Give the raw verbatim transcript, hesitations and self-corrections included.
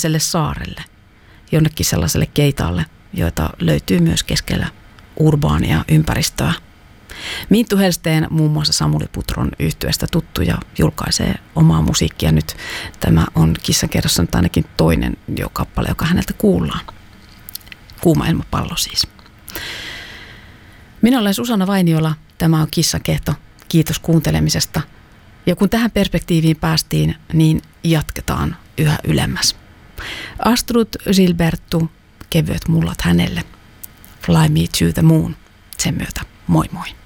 idylliselle saarelle, jonnekin sellaiselle keitaalle, joita löytyy myös keskellä urbaania ympäristöä. Minttu Hellsten, muun muassa Samuli Putron yhtyeestä tuttu ja julkaisee omaa musiikkia nyt. Tämä on Kissankerhossa nyt ainakin toinen jo kappale, joka häneltä kuullaan. Kuuma ilmapallo siis. Minä olen Susanna Vainiola. Tämä on Kissankehto. Kiitos kuuntelemisesta. Ja kun tähän perspektiiviin päästiin, niin jatketaan yhä ylemmäs. Astrud Gilbertu, kevyet mullat hänelle. Fly me to the moon. Sen myötä moi moi.